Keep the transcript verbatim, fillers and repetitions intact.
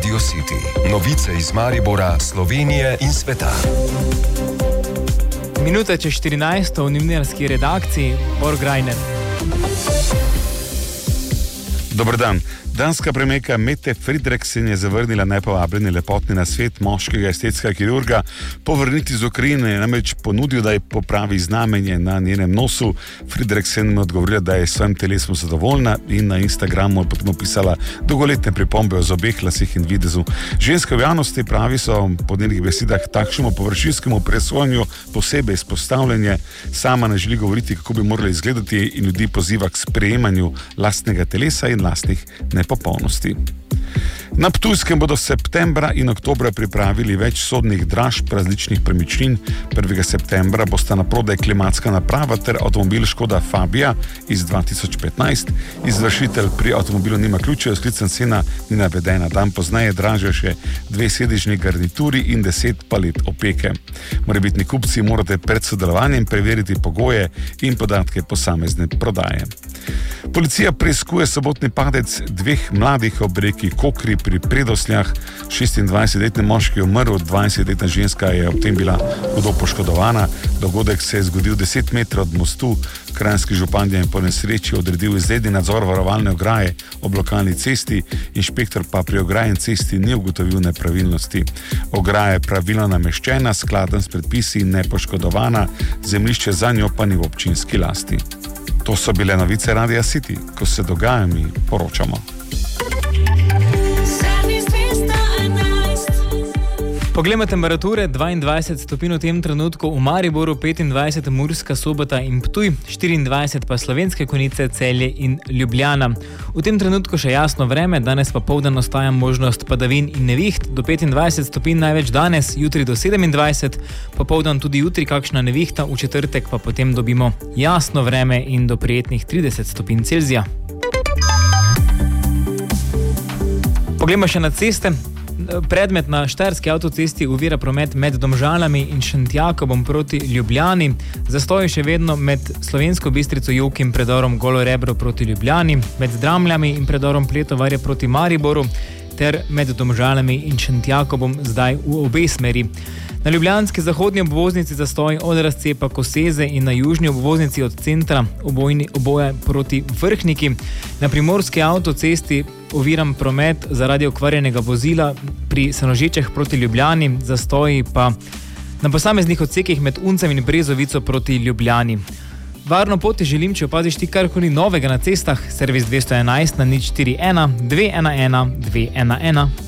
Radio City. Novice iz Maribora, Slovenije in sveta. Minuta čez štirinajsto v novinarski redakciji Bor Grajner. Dober dan. Danska premijerka Mette Frederiksen je zavrnila nepovabljeni lepotni nasvet moškega estetskega kirurga po vrnitvi iz Ukrajine, je namreč ponudil, da je popravi znamenje na njenem nosu. Frederiksen mu odgovorila, da je s svojim telesom zadovoljna in na Instagramu je potem opisala dolgoletne pripombe o zobeh, lasih in videzu. Ženske v javnosti, pravi, so po njenih besedah takšnemu površinskemu presojanju posebej izpostavljanje. Sama ne želi govoriti, kako bi morali izgledati, in ljudi poziva k sprejemanju lastnega telesa in lastnih nepopolnosti. Na Ptujskem bodo septembra in oktobra pripravili več sodnih dražb različnih premičnin. prvega septembra bosta na prodaj klimatska naprava ter avtomobil Škoda Fabia iz dva tisoč petnajst. Izvršitelj pri avtomobilu nima ključev, sklicna cena ni navedena. Dan pozneje dražijo še dve sedežni garnituri in deset palet opeke. Morebitni kupci morate pred sodelovanjem preveriti pogoje in podatke posamezne prodaje. Policija preiskuje sobotni padec dveh mladih ob reki Kokri pri Predosljah. šestindvajsetletni moški je umrl, dvajsetletna ženska je ob tem bila hudo poškodovana. Dogodek se je zgodil deset metrov od mostu. Kranjski župan je po nesreči odredil izredni nadzor varovalne ograje ob lokalni cesti, inšpektor pa pri ograjeni cesti ni ugotovil nepravilnosti. Ograja je pravilno nameščena, skladen s predpisi in nepoškodovana, zemljišče za njo pa ni v občinski lasti. To so bile novice Radia City. Ko se dogaja, mi poročamo. Poglejmo temperature, dvaindvajset stopinj v tem trenutku v Mariboru, petindvajset Murska Sobota in Ptuj, štiriindvajset pa Slovenske Konjice, Celje in Ljubljana. V tem trenutku še jasno vreme, danes pa poldan ostaja možnost padavin in neviht, do petindvajset stopinj največ danes, jutri do sedemindvajset, popoldan tudi jutri kakšna nevihta, v četrtek pa potem dobimo jasno vreme in do prijetnih trideset stopinj Celzija. Poglejmo še na ceste. Predmet na Štajerski avtocesti ovira promet med Domžalami in Šentjakobom proti Ljubljani. Zastoj še vedno med Slovensko Bistrico Jok in predorom Golo Rebro proti Ljubljani, med Dramljami in predorom Pletovarje proti Mariboru ter med Domžalami in Šentjakobom zdaj v obe smeri. Na ljubljanski zahodni obvoznici zastoj od razcepa Koseze in na južni obvoznici od centra obojni, oboje proti Vrhniki. Na primorski avtocesti oviram promet zaradi okvarjenega vozila pri Sanožečah proti Ljubljani, zastoji pa na posameznih odsekih med Uncem in Brezovico proti Ljubljani. Varno pot želim, če opaziš ti karkoli novega na cestah, servis dvesto enajst na nič štiri ena dve ena ena dve ena ena.